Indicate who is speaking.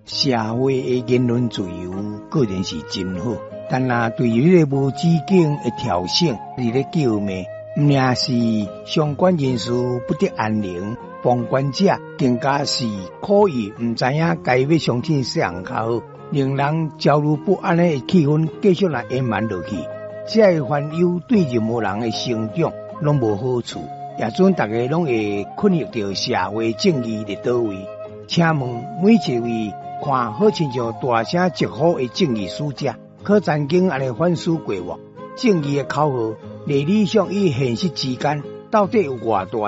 Speaker 1: 社会的言论自由固然是真好，但若对于这个无止境的挑衅，你咧叫骂，唔也是相关人士不得安宁，旁观者更加是可以唔知影该要相信谁人较好，令人焦虑不安的气氛继续来延漫落去。这个烦忧对任何人的成长拢无好处，也准大家拢会困扰到社会正义伫倒位。请问每一位看好亲像大声疾呼的正义使者，可曾经安尼反思过无？正义的口号，在理想与现实之间，到底有偌大